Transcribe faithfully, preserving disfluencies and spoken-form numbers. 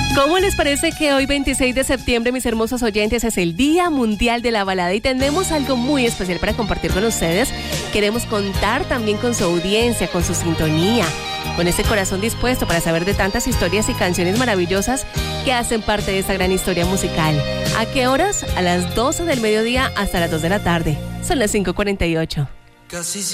¿Cómo les parece que hoy veintiséis de septiembre, mis hermosos oyentes, es el Día Mundial de la Balada y tenemos algo muy especial para compartir con ustedes? Queremos contar también con su audiencia, con su sintonía, con ese corazón dispuesto para saber de tantas historias y canciones maravillosas que hacen parte de esta gran historia musical. ¿A qué horas? A las doce del mediodía hasta las dos de la tarde. Son las cinco cuarenta y ocho. Casi